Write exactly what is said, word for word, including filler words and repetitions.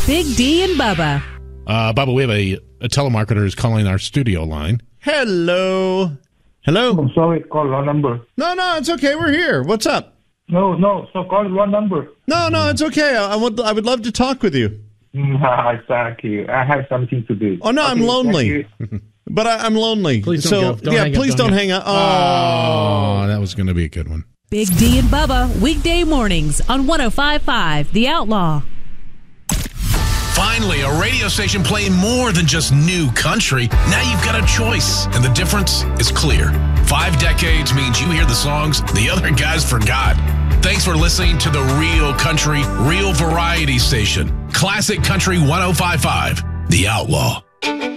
Big D and Bubba. Uh, Bubba, we have a, a telemarketer who's calling our studio line. Hello. Hello. I'm sorry, call wrong number. No, no, it's okay. We're here. What's up? No, no, so call wrong number. No, no, it's okay. I, I would I would love to talk with you. Nah, thank you. I have something to do. Oh, no, Okay, I'm lonely. But I, I'm lonely. Please don't so, go. Don't yeah, hang up, please don't don't hang hang up. Oh, Oh. that was going to be a good one. Big D and Bubba, weekday mornings on one oh five point five The Outlaw. Finally, a radio station playing more than just new country. Now you've got a choice, and the difference is clear. Five decades means you hear the songs the other guys forgot. Thanks for listening to the Real Country, Real Variety Station. Classic Country one oh five point five, The Outlaw.